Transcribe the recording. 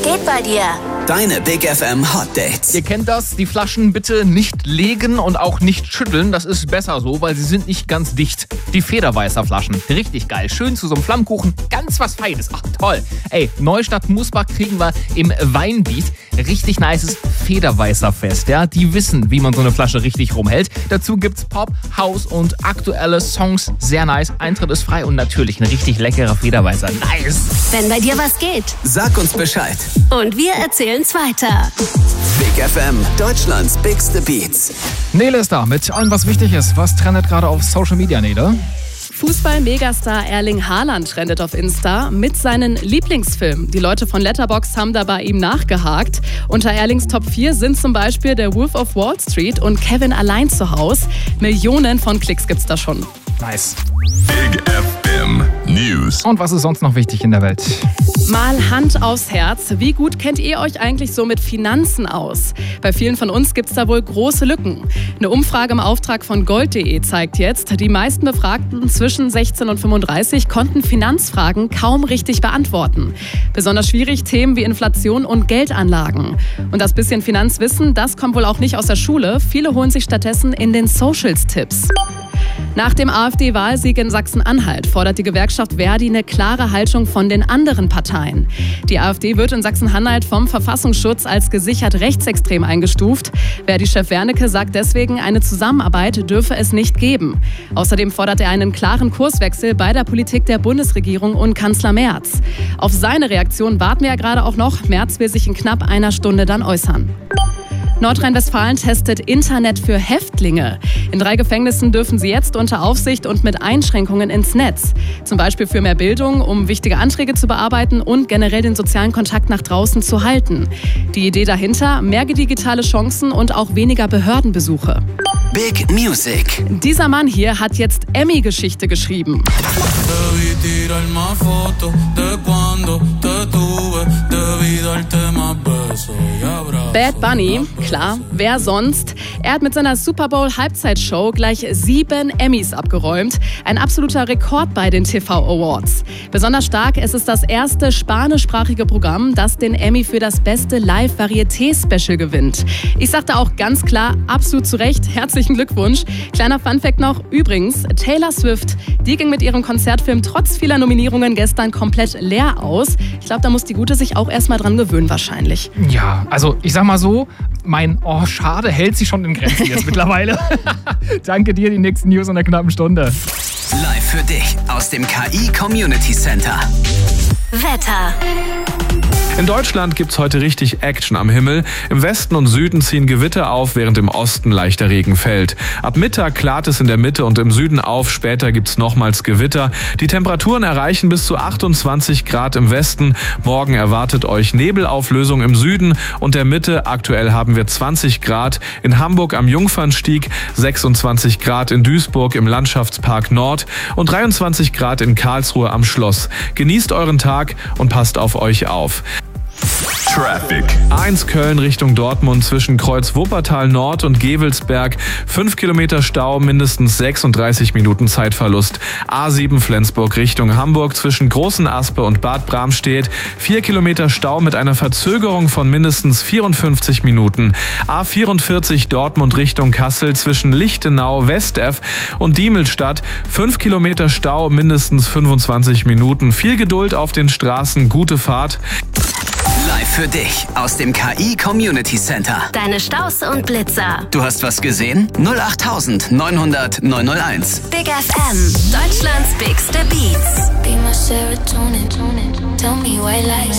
geht bei dir? Deine Big FM Hot Dates. Ihr kennt das, die Flaschen bitte nicht legen und auch nicht schütteln. Das ist besser so, weil sie sind nicht ganz dicht. Die Federweißer Flaschen, richtig geil. Schön zu so einem Flammkuchen, ganz was Feines. Ach toll. Ey, Neustadt Musbach kriegen wir im Weinbeat. Richtig nices Federweißer Fest. Ja, die wissen, wie man so eine Flasche richtig rumhält. Dazu gibt's Pop, House und aktuelle Songs. Sehr nice. Eintritt ist frei und natürlich ein richtig leckerer Federweißer. Nice. Wenn bei dir was geht. Sag uns Bescheid. Und wir erzählen's weiter. Big FM, Deutschlands bigste Beats. Nele ist da mit allem, was wichtig ist. Was trendet gerade auf Social Media, Nele? Fußball-Megastar Erling Haaland trendet auf Insta mit seinen Lieblingsfilmen. Die Leute von Letterboxd haben da bei ihm nachgehakt. Unter Erlings Top 4 sind zum Beispiel Der Wolf of Wall Street und Kevin allein zu Haus. Millionen von Klicks gibt's da schon. Nice. Big FM News. Und was ist sonst noch wichtig in der Welt? Mal Hand aufs Herz. Wie gut kennt ihr euch eigentlich so mit Finanzen aus? Bei vielen von uns gibt es da wohl große Lücken. Eine Umfrage im Auftrag von Gold.de zeigt jetzt, die meisten Befragten zwischen 16 und 35 konnten Finanzfragen kaum richtig beantworten. Besonders schwierig Themen wie Inflation und Geldanlagen. Und das bisschen Finanzwissen, das kommt wohl auch nicht aus der Schule. Viele holen sich stattdessen in den Socials-Tipps. Nach dem AfD-Wahlsieg in Sachsen-Anhalt fordert die Gewerkschaft Verdi eine klare Haltung von den anderen Parteien. Die AfD wird in Sachsen-Anhalt vom Verfassungsschutz als gesichert rechtsextrem eingestuft. Verdi-Chef Wernicke sagt deswegen, eine Zusammenarbeit dürfe es nicht geben. Außerdem fordert er einen klaren Kurswechsel bei der Politik der Bundesregierung und Kanzler Merz. Auf seine Reaktion warten wir ja gerade auch noch. Merz will sich in knapp einer Stunde dann äußern. Nordrhein-Westfalen testet Internet für Häftlinge. In 3 Gefängnissen dürfen sie jetzt unter Aufsicht und mit Einschränkungen ins Netz. Zum Beispiel für mehr Bildung, um wichtige Anträge zu bearbeiten und generell den sozialen Kontakt nach draußen zu halten. Die Idee dahinter, mehr digitale Chancen und auch weniger Behördenbesuche. Big Music. Dieser Mann hier hat jetzt Emmy-Geschichte geschrieben. Bad Bunny, klar, wer sonst? Er hat mit seiner Super Bowl Halbzeitshow gleich 7 Emmys abgeräumt. Ein absoluter Rekord bei den TV Awards. Besonders stark, es ist das erste spanischsprachige Programm, das den Emmy für das beste Live-Varieté-Special gewinnt. Ich sagte auch ganz klar, absolut zu Recht, herzlichen Glückwunsch. Kleiner Funfact noch, übrigens, Taylor Swift, die ging mit ihrem Konzertfilm trotz vieler Nominierungen gestern komplett leer aus. Ich glaube, da muss die Gute sich auch erstmal dran gewöhnen wahrscheinlich. Ja, also ich sag mal so, mein schade hält sich schon in Grenzen jetzt mittlerweile. Danke dir, die nächsten News in einer knappen Stunde. Live für dich aus dem KI Community Center. Wetter. In Deutschland gibt's heute richtig Action am Himmel. Im Westen und Süden ziehen Gewitter auf, während im Osten leichter Regen fällt. Ab Mittag klart es in der Mitte und im Süden auf, später gibt's nochmals Gewitter. Die Temperaturen erreichen bis zu 28 Grad im Westen. Morgen erwartet euch Nebelauflösung im Süden und der Mitte. Aktuell haben wir 20 Grad in Hamburg am Jungfernstieg, 26 Grad in Duisburg im Landschaftspark Nord und 23 Grad in Karlsruhe am Schloss. Genießt euren Tag und passt auf euch auf. Traffic. A1 Köln Richtung Dortmund zwischen Kreuz Wuppertal Nord und Gevelsberg. 5 Kilometer Stau, mindestens 36 Minuten Zeitverlust. A7 Flensburg Richtung Hamburg zwischen Großen Aspe und Bad Bramstedt. 4 Kilometer Stau mit einer Verzögerung von mindestens 54 Minuten. A44 Dortmund Richtung Kassel zwischen Lichtenau, Westeff und Diemelstadt. 5 Kilometer Stau, mindestens 25 Minuten. Viel Geduld auf den Straßen, gute Fahrt. Live für dich aus dem KI Community Center. Deine Staus und Blitzer. Du hast was gesehen? 08900 901. Big FM. Deutschlands bigste Beats. Be my serotonin. Tell me why lies.